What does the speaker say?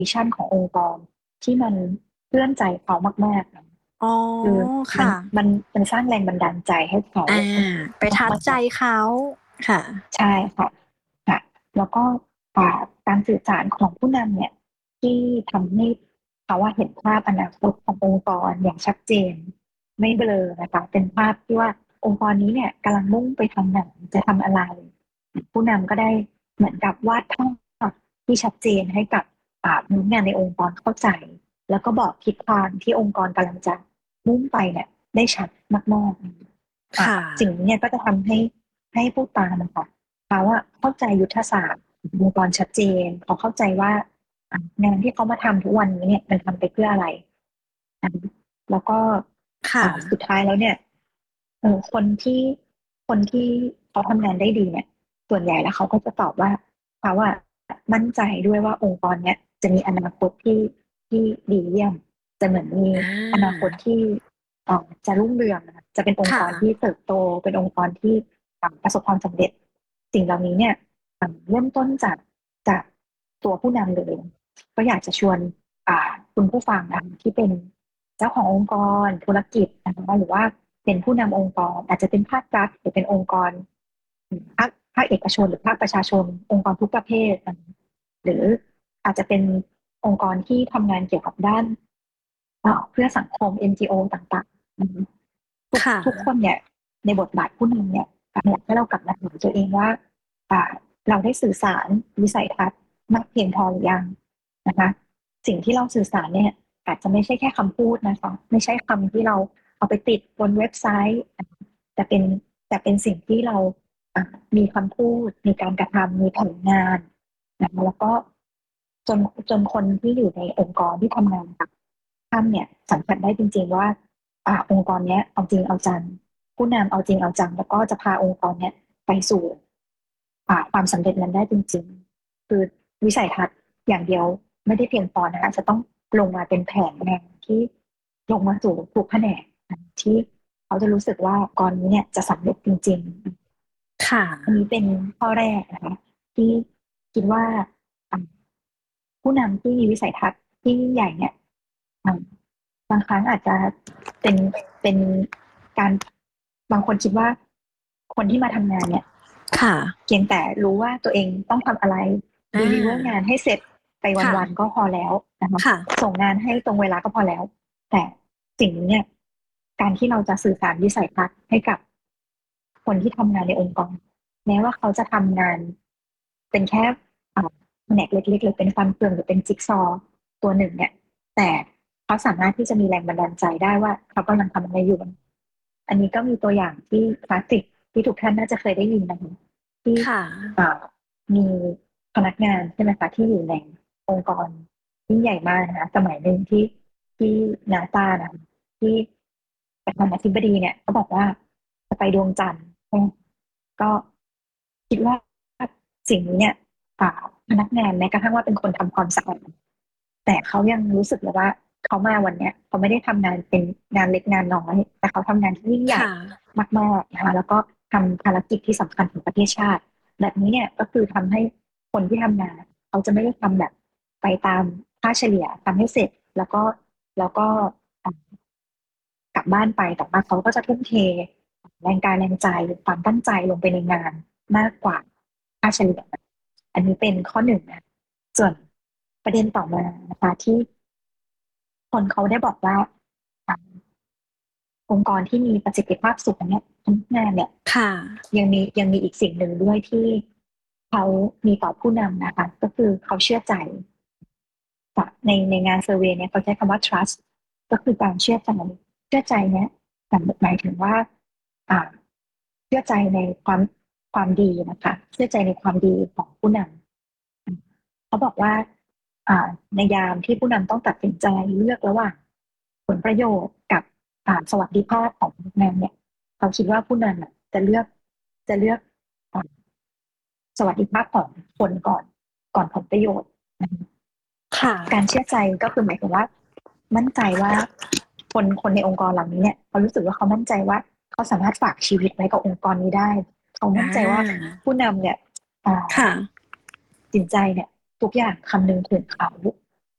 วิชั่นขององค์กรที่มันเลื่อนใจเขามากๆนะอ๋อคือมันค่ะมันมันสร้างแรงบันดาลใจให้เขาอ่าไปทัดใจมากเขาค่ะๆใช่ค่ะค่ะแล้วก็การสื่อสารของผู้นำเนี่ยที่ทำให้เขาว่าเห็นภาพอนาคตขององค์กรอย่างชัดเจนไม่เบลอนะคะเป็นภาพที่ว่าองค์กรนี้เนี่ยกำลังมุ่งไปทางไหนจะทำอะไร ผู้นำก็ได้เหมือนกับวาดภาพที่ชัดเจนให้กับพนักงานในองค์กรเข้าใจแล้วก็บอกทิศทางที่องค์กรกำลังจะมุ่งไปเนี่ยได้ชัดมากๆค่ะสิ่งนี้เนี่ยก็จะทำให้ผู้ตามนะคะเขาว่าเข้าใจยุทธศาสตร์ขององค์กรชัดเจนเขาเข้าใจว่างานที่เขามาทำทุกวันนี้เนี่ยมันทำไปเพื่ออะไรอ่ะแล้วก็ค่ะสุดท้ายแล้วเนี่ยคนที่คนที่เขาทำงานได้ดีเนี่ย ส่วนใหญ่แล้วเขาก็จะตอบว่าเขาอะมั่นใจด้วยว่าองค์กรเนี้ยจะมีอนาคตที่ดีเยี่ยมจะเหมือนมีอ่อนาคตาที่จะรุ่งเรืองนะคะจะเป็นองค์กค่ะรที่เติบโตเป็นองค์กรที่ประสบความสำเร็จสิ่งเหล่านี้เนี่ยเริ่มต้นจากตัวผู้นำเลยก็อยากจะชวนคุณผู้ฟังนะคะที่เป็นเจ้าขององค์กรธุรกิจนะคะหรือว่าเป็นผู้นำองค์กรอาจจะเป็นภาครัฐหรือเป็นองค์กร ภาคเอกชนหรือภาคประชาชนองค์กรทุกประเภทหรืออาจจะเป็นองค์กรที่ทำงานเกี่ยวกับด้านเพื่อสังคม NGO ต่างๆค่ะทุกคนเนี่ยในบทบาทผู้นำเนี่ยอยากให้เรากลับมาถามตัวเองว่าอ่าเราได้สื่อสารวิสัยทัศน์มากเพียงพอหรือยังนะคะสิ่งที่เราสื่อสารเนี่ยอาจจะไม่ใช่แค่คำพูดนะคะไม่ใช่คำที่เราเอาไปติดบนเว็บไซต์แต่เป็นแต่เป็นสิ่งที่เรา มีคำพูดมีการกระทำมีผลงานนะคะแล้วก็จนจนคนที่อยู่ในองค์กรที่ทำงานกับท่านเนี่ยสัมผัสได้จริงๆว่าองค์กรเนี้ยเอาจริงเอาจังผู้นำเอาจริงเอาจังแล้วก็จะพาองค์กรเนี้ยไปสู่ความสำเร็จนั้นได้จริงๆคือวิสัยทัศน์อย่างเดียวไม่ได้เพียงพอนะคะจะต้องลงมาเป็นแผนงานที่ลงมาสู่ทุกแผนกที่เขาจะรู้สึกว่าองค์กรนี้เนี่ยจะสำเร็จจริงๆค่ะอันนี้เป็นข้อแรกนะคะที่คิดว่าอ่าผู้นำที่มีวิสัยทัศน์ที่ยิ่งใหญ่เนี่ยอ่าบางครั้งอาจจะเป็นเป็นการบางคนคิดว่าคนที่มาทำงานเนี่ยค่ะเพียงแต่รู้ว่าตัวเองต้องทำอะไรอ่ deliver งานาให้เสร็จไปค่ะวันๆก็พอแล้วนะคะค่ะส่งงานให้ตรงเวลาก็พอแล้วแต่สิ่งนี้เนี่ยการที่เราจะสื่อสารวิสัยทัศน์ให้กับคนที่ทำงานในองค์กร แม้ว่าเขาจะทำงานเป็นแค่แผนกเล็กๆหรือเป็นฟันเฟืองหรือเป็นจิ๊กซอว์ตัวหนึ่งเนี่ยแต่เขาสามารถที่จะมีแรงบันดาลใจได้ว่าเขากำลังทำอะไรอยู่อันนี้ก็มีตัวอย่างที่คลาสสิกที่ทุกท่านน่าจะเคยได้ยินนะคะที่ค่ะอ่ามีพนักงานใช่ไหมคะที่อยู่ในองค์กรยิ่งใหญ่มากนะคะสมัยหนึ่งที่นาซานะที่ประธานาธิบดีเนี่ยเขาบอกว่าจะไปดวงจันทร์ ก็คิดว่าสิ่งนี้เนี่ยพนักงานแม้กระทั่งว่าเป็นคนทำความสะอาดแต่เขายังรู้สึกเลยว่าเขามาวันเนี้ยเขาไม่ได้ทำงานเป็นงานเล็กงานน้อยแต่เขาทำงานที่ยิ่งใหญ่ค่ะมากๆนะคะแล้วก็ทำภารกิจที่สำคัญของประเทศชาติแบบนี้เนี่ยก็คือทำให้คนที่ทำงานเขาจะไม่ได้ทำแบบไปตามค่าเฉลี่ยทำให้เสร็จแล้วก็อ่ากลับบ้านไปแต่ว่าเขาก็จะทุ่มเท แรงกายแรงใจหรือความตั้งใจลงไปในงานมากกว่าค่าเฉลี่ยอันนี้เป็นข้อหนึ่งนะส่วนประเด็นต่อมานะคะที่คนเขาได้บอกว่าอ่าองค์กรที่มีประสิทธิภาพสูงเนี่ยพนักงานเนี่ยค่ะยังมีอีกสิ่งหนึ่งด้วยที่เขามีต่อผู้นำนะคะก็คือเขาเชื่อใจในงานเซอร์เวย์เนี่ยเขาใช้คำว่า trust ก็คือการเชื่อใจเนี่ยหมายถึงว่าอ่า เชื่อใจในความดีนะคะเชื่อใจในความดีของผู้นำเขาบอกว่าในยามที่ผู้นำต้องตัดสินใจเลือกระหว่างผลประโยชน์กับสวัสดิภาพของพนักงานเนี่ยเขาคิดว่าผู้นำจะเลือกอ่าสวัสดิภาพของคนก่อนผลประโยชน์นะคะค่ะการเชื่อใจก็คือหมายถึงว่ามั่นใจว่าคนในองค์กรเหล่านี้เนี่ยเขารู้สึกว่าเขามั่นใจว่าเขาสามารถฝากชีวิตไว้กับองค์กรนี้ได้เขาอ่มั่นใจว่าาผู้นำเนี่ย อ่าค่ะสินใจเนี่ยทุกอย่างคำนึงถึงเขา